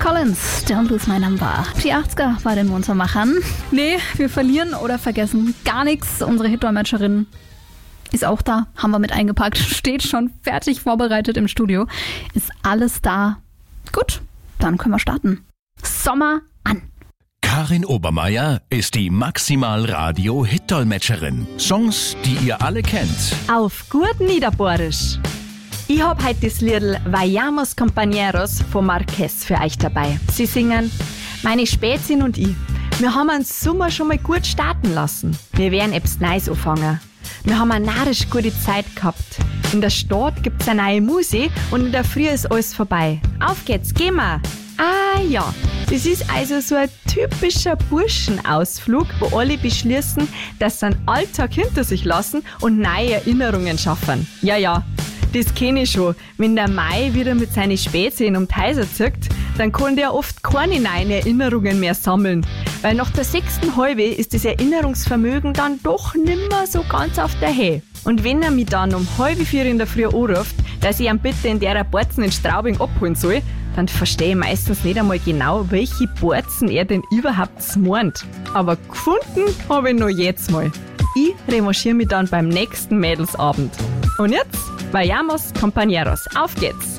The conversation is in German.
Collins, Don't Lose My Number. Die 80er bei den Muntermachern. Nee, wir verlieren oder vergessen gar nichts. Unsere Hitdolmetscherin ist auch da, haben wir mit eingepackt, steht schon fertig vorbereitet im Studio. Ist alles da. Gut, dann können wir starten. Sommer an. Karin Obermeier ist die Maximal-Radio-Hitdolmetscherin. Songs, die ihr alle kennt. Auf gut Niederbohrisch. Ich hab heute das Liedl Vayamos Compañeros von Marquez für euch dabei. Sie singen: Meine Spätzin und ich. Wir haben den Sommer schon mal gut starten lassen. Wir werden etwas Neues anfangen. Wir haben eine narrisch gute Zeit gehabt. In der Stadt gibt's eine neue Musik und in der Früh ist alles vorbei. Auf geht's, gehen wir! Ah ja, das ist also so ein typischer Burschenausflug, wo alle beschließen, dass sie einen Alltag hinter sich lassen und neue Erinnerungen schaffen. Ja, das kenne ich schon. Wenn der Mai wieder mit seinen Spätzchen um die Häuser zirkt, dann kann der oft keine neuen Erinnerungen mehr sammeln. Weil nach der 6. Halbe ist das Erinnerungsvermögen dann doch nimmer so ganz auf der Höhe. Und wenn er mich dann um 3:30 in der Früh anruft, dass ich ihn bitte in der Borzen in Straubing abholen soll, dann verstehe ich meistens nicht einmal genau, welche Borzen er denn überhaupt meint. Aber gefunden habe ich noch jetzt mal. Ich revanchiere mich dann beim nächsten Mädelsabend. Und jetzt, Vayamos Compañeros, auf geht's!